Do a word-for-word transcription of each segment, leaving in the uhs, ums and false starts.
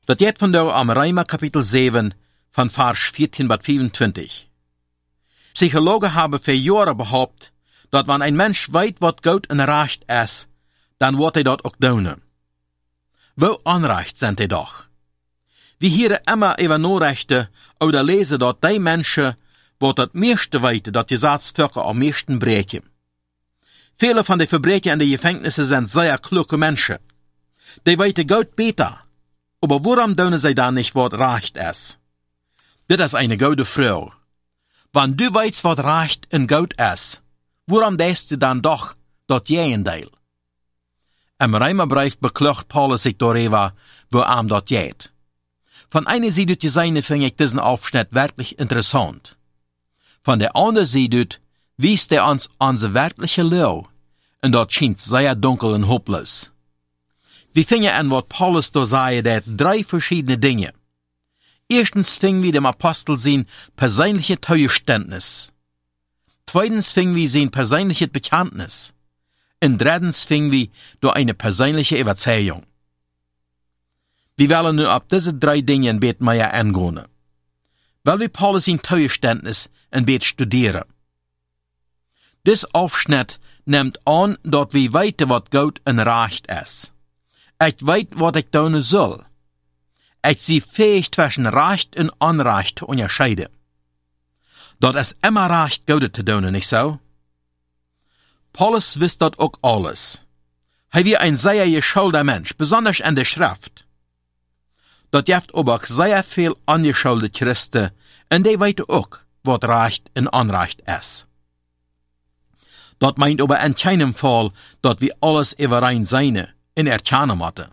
Dat geht von der am Römer Kapitel sieben, von Vers vierzehn bis fünfundzwanzig. Psychologen haben für Jahre behauptet, dass wenn ein Mensch weiß, was gut und recht ist, dann wird er dort auch tun. Wo Unrecht sind die doch? Wir hören immer über Nachrichten oder lesen, dass die Menschen, die das meiste weiten, dass die Gesetzvölker am meisten brechen. Viele von den Verbrechen in den Gefängnissen sind sehr kluge Menschen. Die weiten gut besser. Aber warum tun sie dann nicht, was recht ist? Das ist eine gute Frage. Wenn du weißt, was recht und gut ist, warum denkst du dann doch, dass Gegenteil? Im Römerbrief beklagt Paulus sich darüber, wo ihm das geht. Von einer Seite zu sein, finde ich diesen Aufschnitt wirklich interessant. Von der anderen Seite wies er uns unsere wirkliche Lehre, und dort scheint sehr dunkel und hopelos. Wir finden an, was Paulus da sagt, der drei verschiedene Dinge. Erstens fingen wir dem Apostel sein persönliche Zugeständnis. Zweitens fingen wir sein persönliches Bekenntnis. Und drittens fingen wir durch eine persönliche Überzeugung. Wir wollen nur auf diese drei Dinge ein bisschen mehr eingehen. Weil wir Paulus sein Zugeständnis ein bisschen studieren. Dies Aufschnitt nimmt an, dass wir weiter, was gut und recht ist. Ich weiß, was ich tun soll. Ich sie fähig zwischen Recht und Unrecht zu unterscheiden. Dort ist immer Recht, Gute zu tun, nicht so? Paulus wisst dort auch alles. Er war ein sehr geschulter Mensch, besonders in der Schrift. Dort gibt aber auch sehr viel angeschulte Christen, und die weiten auch, was Recht und Unrecht ist. Dort meint aber in keinem Fall, dass wir alles überein sein in erkennen müssen.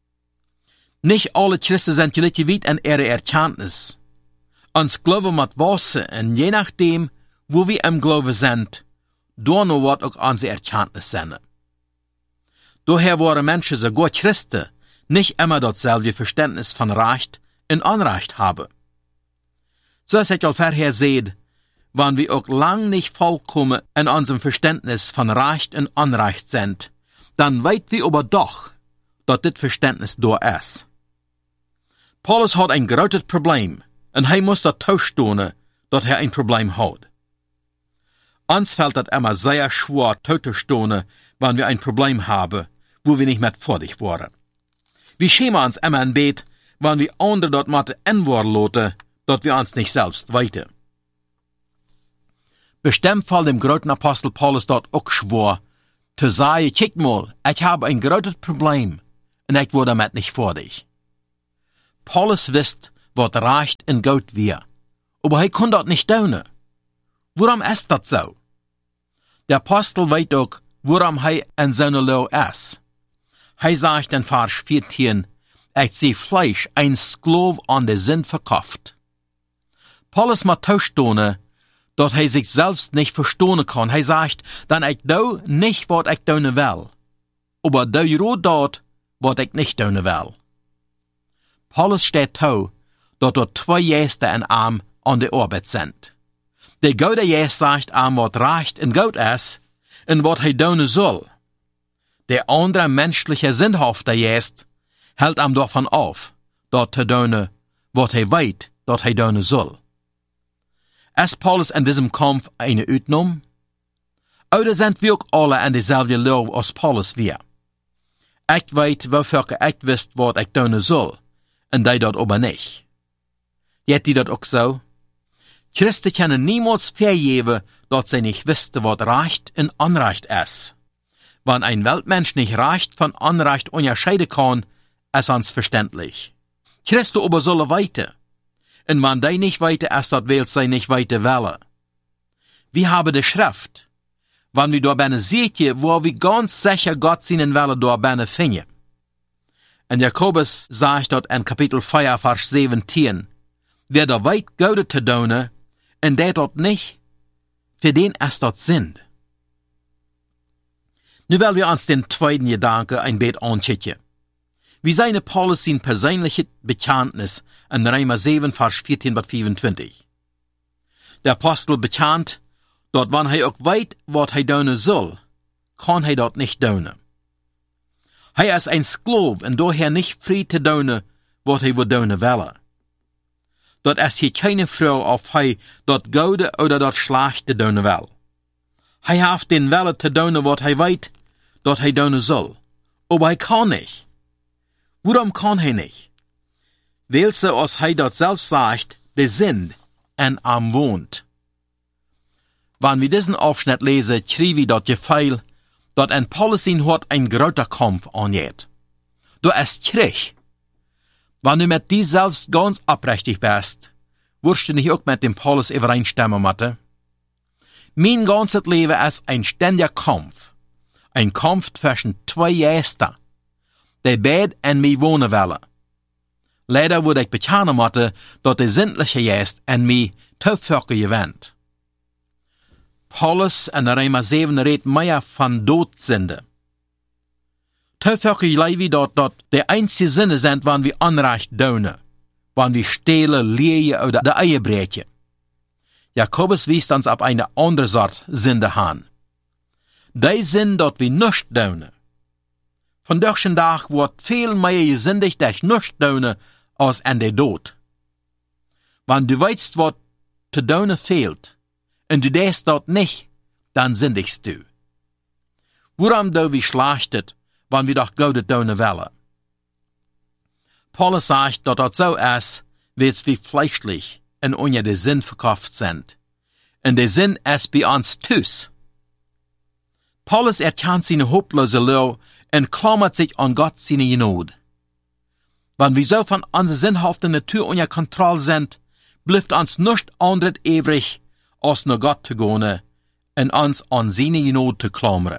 Nicht alle Christen sind gleich weit in ihrer Erkenntnis. Uns Glauben muss wachsen, und je nachdem, wo wir im Glauben sind, da noch wird auch unsere Erkenntnis sein. Daher waren Menschen, sogar Christen, nicht immer dasselbe Verständnis von Recht und Unrecht haben. So als ich al vorher seht, wenn wir auch lang nicht vollkommen in unserem Verständnis von Recht und Unrecht sind, dann weit wir aber doch, dass das Verständnis da ist. Paulus hat ein großes Problem, und er muss das tauschen, dass er ein Problem hat. Uns fällt das immer sehr schwer, tauschen, wenn wir ein Problem haben, wo wir nicht mehr fertig waren. Wir schämen uns immer ein Bett, wenn wir andere dort mit einworden lassen, dass wir uns nicht selbst weiten. Bestimmt fällt dem großen Apostel Paulus dort auch schwer, zu sagen, kick mal, ich habe ein großes Problem, und ich wurde damit nicht fertig. Paulus wisst, was recht und gut wir, aber er kann das nicht tun. Warum ist das so? Der Apostel weiß auch, warum er in seiner Lehre ist. Er sagt in Vers vierzehn, ich sehe Fleisch, ein Sklav an der Sinn verkauft. Paulus muss tauschen, dass er sich selbst nicht verstehen kann. Er sagt, dann ich do nicht, was ich tun will, aber do jo dort, was ich nicht tun will. Paulus steht zu, dass dort zwei Gäste in Arm an der Arbeit sind. Der gute Gäst sagt ihm, was recht und gut ist, und was er tun soll. Der andere menschliche sinnhafte Gäst hält ihm davon auf, dort zu tun, was er weiß, dass er tun soll. Ist Paulus in diesem Kampf eine Ausnahme? Oder sind wir auch alle in dieselbe Lehre als Paulus wir? Ich weiß, wofür ich wisst, was ich tun soll, und die dort aber nicht. Geht die dort auch so? Christen können niemals vergeben, dass sie nicht wüssten, was Recht und Unrecht ist. Wenn ein Weltmensch nicht Recht von Unrecht unterscheiden kann, ist uns verständlich. Christen aber sollen weiter. Und wenn die nicht weiter ist, das will sie nicht weiter wollen. Wir haben die Schrift. Wenn wir da binnen sehen, wo wir ganz sicher Gott seinen Wille da binnen finden. Und Jakobus sagt dort in Kapitel vier, Vers siebzehn, wer da weit Gute zu tun, und der dort nicht, für den ist dort Sinn. Nu wollen wir uns den zweiten Gedanke ein bisschen anschauen. Wie seine Paulus sein persönliches Bekenntnis in Römer sieben, Vers vierzehn bis fünfundzwanzig. Der Apostel bekannt, dort wenn er auch weiß, was er tun soll, kann er dort nicht tun. Er ist ein Sklav und daher nicht frei zu tun, wat hij wil doen willen. Dat is hier keine vrouw of hij dat goede oder dat slechte doen wil. Hij heeft den willen te doen wat hij weet, dat hij doen zal. Aber hij kan niet. Waarom kan hij niet? Weil ze, als hij dat zelf sagt, de sind en am wohnt. Wenn wir diesen Aufschnitt lesen, kriegen wir das Gefühl, dass in Palästin hat ein großer Kampf angeht. Du ist Krieg. Wenn du mit dir selbst ganz aufrichtig bist, wirst du nicht auch mit dem Paulus übereinstimmen, Mathe. Mein ganzes Leben ist ein ständiger Kampf. Ein Kampf zwischen zwei Geister, die beide in mir wohnen wollen. Leider würde ich bekennen, Mathe, dass der sinnliche Geist in mir zu Völker gewinnt. Paulus in Römer sieben redt mehr von Dodsünde. Zu Völker leben dort, dass die einzige Sinne sind, wenn wir Unrecht tun, wenn wir stehlen, lehen oder die Ehe brechen. Jakobus wies uns auf eine andere Sorte Sünde an. Die sind, dass wir nichts tun. Von solchen Tag wird viel mehr gesündigt durch nichts tun, als in der Tod. Wenn du weißt, was zu tun fehlt, und du das dort nicht, dann sündigst du. Warum du wie schlachtet, wenn wir doch Gott tun wollen? Paulus sagt, dass das so ist, wie es wie fleischlich und ohne den Sinn verkauft sind. Und der Sinn ist bei uns Tüß. Paulus erkennt seine hopelose Lage und klammert sich an Gott seine Genade. Wenn wir so von unserer sinnhaften Natur unter Kontrolle sind, bleibt uns nichts anderes übrig, als nur Gott zu gehen und uns an seine Genade zu klammern.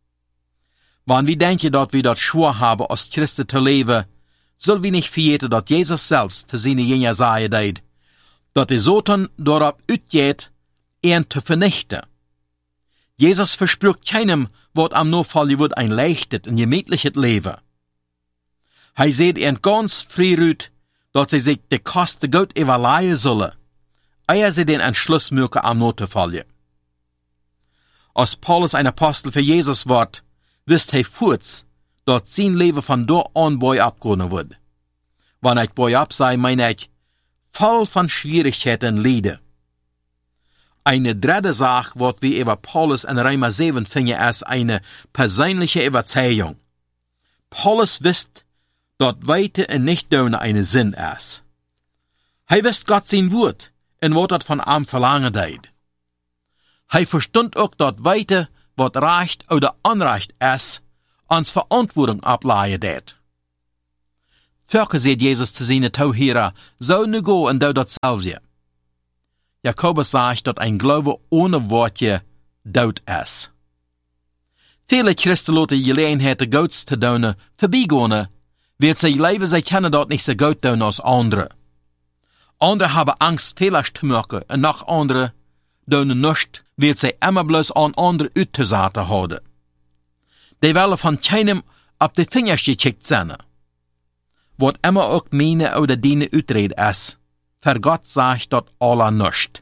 Wenn wir denken, dass wir das schwur haben, als Christen zu leben, sollen wir nicht vergessen, dass Jesus selbst zu seinen Jüngern sagen deed, dass der Satan darauf ausgeht, ihn zu vernichten. Jesus verspricht keinem, was am Notfall wird ein leichtes und gemütliches Leben. Er sieht ihn ganz früh, dass sie sich die Kosten Gott überleihen sollen, ehe sie den Entschluss mögen, am Notfall. Als Paulus ein Apostel für Jesus wird, wisst er kurz, dass sein Leben von dort an bei abgehen wird. Wenn ich bei ab sei, meine ich, voll von Schwierigkeiten leiden. Eine dritte Sache, was wir über Paulus in Römer sieben finden, ist eine persönliche Überzeugung. Paulus wisst, dass Weite und Nicht-Tun eine Sinn ist. Er wisst Gott sein Wort und was das von ihm verlangen deed. Er verstund auch, dass Weite, was Recht oder Unrecht ist, uns Verantwortung ableihen deed. Völker sieht Jesus zu seinen Zuhörern, so nu go und du dasselbe. Jakobus sagt, dass ein Glaube ohne Wortje dood ist. Viele Christen lassen Gelegenheiten, Gottes zu tun, vorbeigehen, weil sie leben, sie kennen dort nicht so gut tun als andere. Andere haben Angst, Fehler zu machen, und noch andere tun nichts, weil sie immer bloß an andere auszusagen haben. Die wollen von keinem auf die Finger gekickt sein. Was immer auch meine oder deine Utrede ist, für Gott sagt dort alle nichts.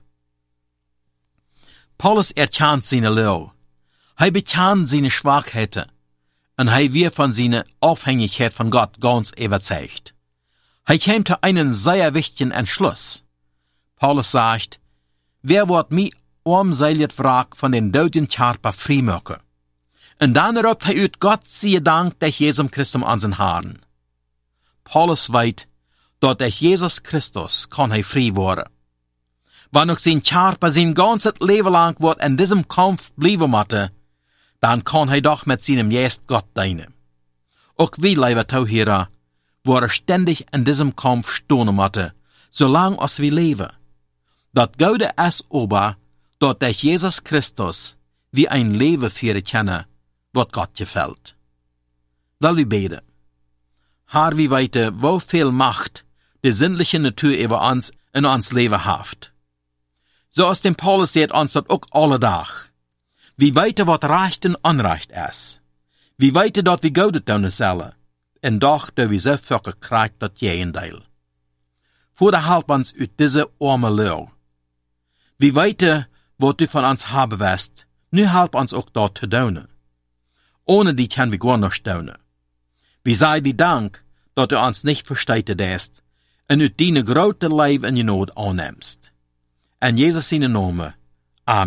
Paulus erkennt seine Lage. Er bekennt seine Schwachheiten. Und er wird von seiner Abhängigkeit von Gott ganz überzeugt. Er kam zu einem sehr wichtigen Entschluss. Paulus sagt, wer wird mich armselig Wrack von den Toten Körper freimachen? Und dann ruft er ut, Gott sei Dank durch Jesus Christus an seinen Haaren. Paulus weiß, dass durch Jesus Christus kann er frei werden. Wenn auch sein Körper sein ganzes Leben lang wird in diesem Kampf bleiben matte, dann kann er doch mit seinem Geist Gott dienen. Auch wir, liebe Zuhörer, werden ständig in diesem Kampf stehen matte, solange als wir leben. Das Gute ist aber, dass durch Jesus Christus wir ein Leben führen können, was Gott gefällt. Will wir beten. Herr, wie weite, wo viel Macht die sinnliche Natur über uns in uns Leben haft. So aus dem Paulus seht uns das auch alle Tag. Wie weite, was Recht und Unrecht ist. Wie weite, dort wir Gott tun sollen. Und doch, da wir so viel gekriegt, das Gegenteil. Vor der Halb uns ut diese arme Lage. Wie weite, was du von uns haben wirst, nu halb uns auch dort zu tun. Ohne die können wir gar nicht tun. Wir sei die Dank, dat du ons nicht versteten dest, en uit die grote lijf en je nood aannemst. En Jezus zijn Namen